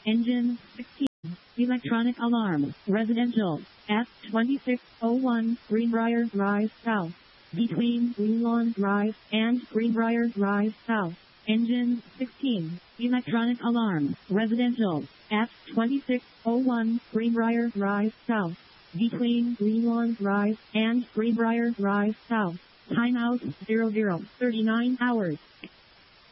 Engine 16. Electronic alarm. Residential. F2601 Greenbrier Drive South. Between Greenlawn Drive and Greenbrier Drive South. Engine 16. Electronic alarm. Residential. F2601 Greenbrier Drive South. Between Greenlawn Drive and Greenbrier Drive South. Timeout 0039 hours.